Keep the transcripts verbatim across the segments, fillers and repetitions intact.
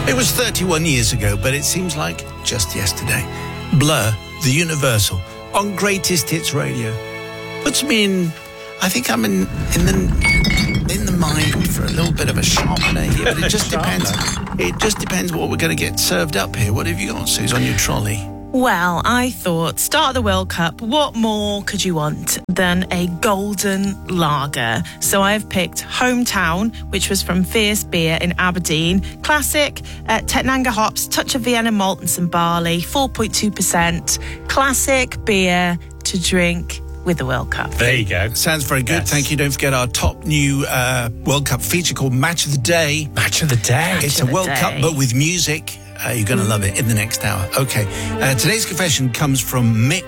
It was thirty-one years ago, but it seems like just yesterday. Blur, The Universal, on Greatest Hits Radio. Puts me in, I think I'm in, in the in the mind for a little bit of a sharpener here, but it just depends. It just depends what we're going to get served up here. What have you got, Suze, on your trolley? Well, I thought, start of the World Cup, what more could you want than a golden lager? So I've picked Hometown, which was from Fierce Beer in Aberdeen. Classic, uh, Tetnanga hops, touch of Vienna malt and some barley, four point two percent. Classic beer to drink with the World Cup. There you go. Sounds very good. Yes. Thank you. Don't forget our top new uh, World Cup feature called Match of the Day. Match of the day. Match It's of a the World day. Cup, but with music. Uh, you're going to love it in the next hour. Okay. Uh, today's confession comes from Mick,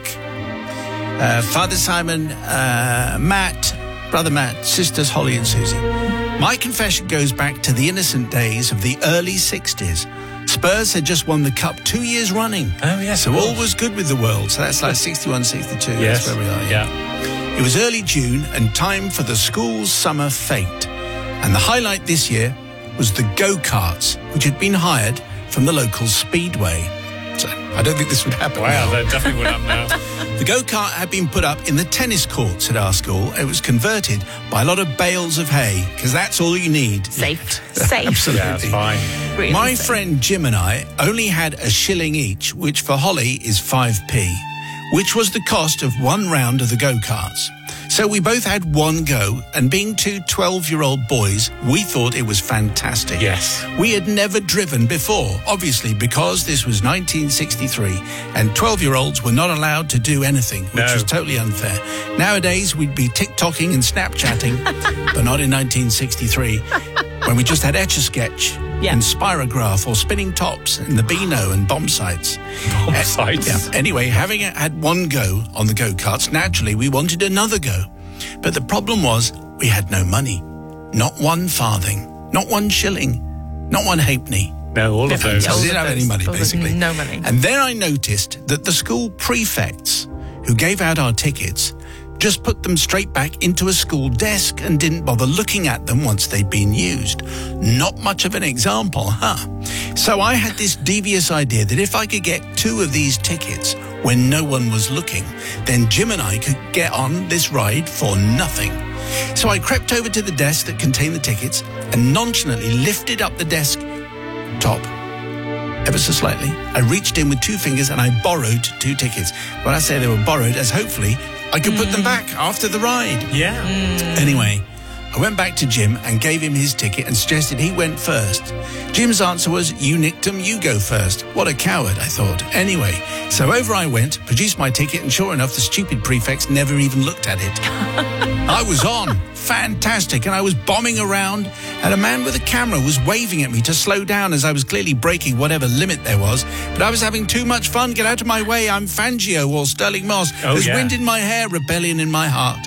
uh, Father Simon, uh, Matt, Brother Matt, sisters Holly and Susie. My confession goes back to the innocent days of the early sixties. Spurs had just won the Cup two years running. Oh, yes. So all was good with the world. So that's like sixty-one, sixty-two. Yes. That's where we are. Yeah. It was early June and time for the school's summer fete. And the highlight this year was the go-karts, which had been hired from the local speedway. So I don't think this would happen Wow, now. that definitely would happen now. The go-kart had been put up in the tennis courts at our school. It was converted by a lot of bales of hay, because that's all you need. Safe. Safe. Absolutely. Yeah, it's fine. Really My safe. friend Jim and I only had a shilling each, which for Holly is five p, which was the cost of one round of the go-karts. So we both had one go, and being two twelve-year-old boys, we thought it was fantastic. Yes. We had never driven before, obviously, because this was nineteen sixty-three, and twelve-year-olds were not allowed to do anything, which No. was totally unfair. Nowadays, we'd be TikToking and Snapchatting, but not in nineteen sixty-three, when we just had Etch-a-Sketch Yeah. and Spirograph or Spinning Tops and the Beano and bomb sites. Bomb Eh, sites. yeah. Anyway, having had one go on the go-karts, naturally we wanted another go. But the problem was we had no money. Not one farthing, not one shilling, not one halfpenny. No, all of Different. those. So All we of didn't have those. any money, All of- basically. no money. And then I noticed that the school prefects who gave out our tickets just put them straight back into a school desk and didn't bother looking at them once they'd been used. Not much of an example, huh? So I had this devious idea that if I could get two of these tickets when no one was looking, then Jim and I could get on this ride for nothing. So I crept over to the desk that contained the tickets and nonchalantly lifted up the desk top ever so slightly. I reached in with two fingers and I borrowed two tickets. When I say they were borrowed, as hopefully I could put them back after the ride. Yeah. Anyway, I went back to Jim and gave him his ticket and suggested he went first. Jim's answer was, "You nicked him, you go first." What a coward, I thought. Anyway, so over I went, produced my ticket, and sure enough, the stupid prefects never even looked at it. I was on. Fantastic. And I was bombing around, and a man with a camera was waving at me to slow down as I was clearly breaking whatever limit there was. But I was having too much fun. Get out of my way. I'm Fangio or Sterling Moss. Oh, There's yeah. wind in my hair, rebellion in my heart.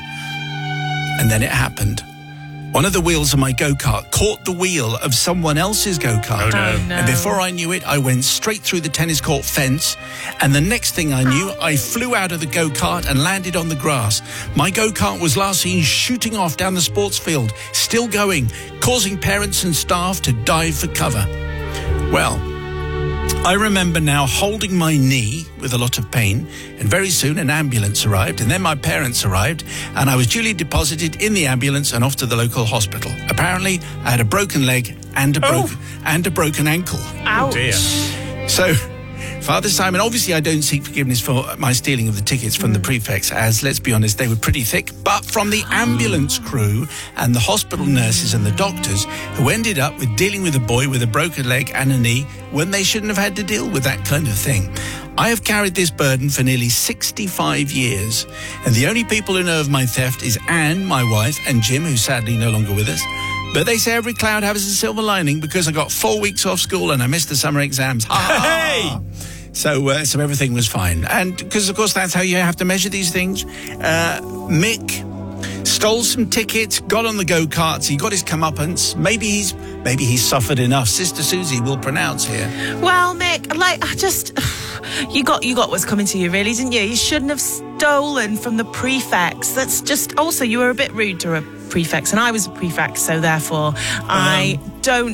And then it happened. One of the wheels of my go-kart caught the wheel of someone else's go-kart. Oh, no. Oh, no. And before I knew it, I went straight through the tennis court fence. And the next thing I knew, I flew out of the go-kart and landed on the grass. My go-kart was last seen shooting off down the sports field, still going, causing parents and staff to dive for cover. Well, I remember now holding my knee with a lot of pain, and very soon an ambulance arrived, and then my parents arrived, and I was duly deposited in the ambulance and off to the local hospital. Apparently, I had a broken leg and a, bro- and a broken ankle. Ouch. Dear. So, Father Simon, obviously I don't seek forgiveness for my stealing of the tickets from the prefects, as, let's be honest, they were pretty thick, but from the ambulance crew and the hospital nurses and the doctors who ended up with dealing with a boy with a broken leg and a knee when they shouldn't have had to deal with that kind of thing. I have carried this burden for nearly sixty-five years, and the only people who know of my theft is Anne, my wife, and Jim, who's sadly no longer with us. But they say every cloud has a silver lining because I got four weeks off school and I missed the summer exams. Ha, ha, ha. So, uh, so everything was fine. And because, of course, that's how you have to measure these things. Uh, Mick stole some tickets, got on the go-karts, he got his comeuppance. Maybe he's maybe he's suffered enough. Sister Susie will pronounce here. Well, Mick, like, I just... You got you got what's coming to you, really, didn't you? You shouldn't have stolen from the prefects. That's just... Also, you were a bit rude to a prefects, and I was a prefect, so therefore, um. I don't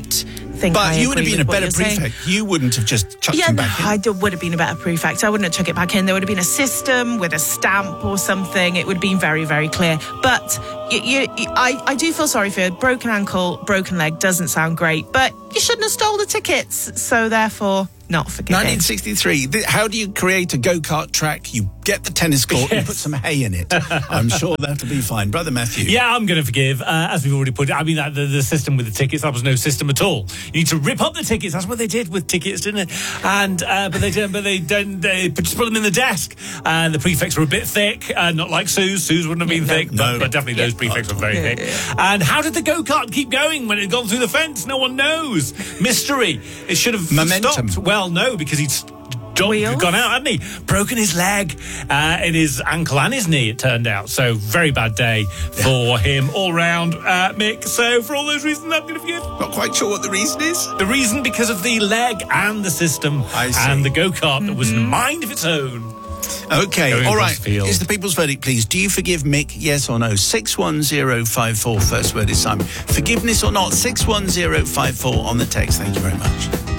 think But I you would have agree been a with what better you're saying. prefect. You wouldn't have just chucked Yeah, him no, back in. I do, would have been a better prefect. I wouldn't have chucked it back in. There would have been a system with a stamp or something. It would have been very, very clear. But you, you, I, I do feel sorry for you. Broken ankle, broken leg doesn't sound great, but you shouldn't have stole the tickets. So therefore, not forgiven. nineteen sixty-three. Th- How do you create a go-kart track? You get the tennis court and Yes. put some hay in it. I'm sure that'll be fine. Brother Matthew. Yeah, I'm going to forgive, uh, as we've already put it. I mean, that, the, the system with the tickets, that was no system at all. You need to rip up the tickets. That's what they did with tickets, didn't it? And uh, but they didn't. But they didn't. They just put them in the desk. And the prefects were a bit thick, uh, not like Sue's. Sue's wouldn't have been No. thick, No. but, but definitely those prefects were very Yeah, thick. yeah. And how did the go kart keep going when it had gone through the fence? No one knows. Mystery. It should have Momentum. stopped. Well, no, because he'd. St- Wheels? gone out, hadn't he? Broken his leg, uh, in his ankle and his knee, it turned out. So, very bad day for him all round, uh, Mick. So, for all those reasons, I'm going to forgive. Not quite sure what the reason is. The reason, because of the leg and the system I see. and the go-kart that was in a mind of its own. Okay, Going all across right. the field. Here's the people's verdict, please. Do you forgive Mick, yes or no? six one zero five four, first word is Simon. Forgiveness or not, six one zero five four on the text. Thank you very much.